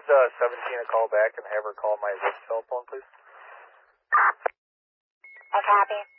17 a call back and have her call my cell phone, please? I copy.